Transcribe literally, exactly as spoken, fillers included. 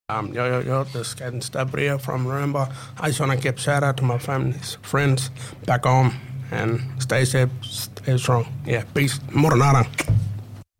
Um, yo, yo, yo, this is Stabria from Remember. I just want to give shout out to my family, friends back home, and stay safe, stay strong. Yeah, peace. Moronara.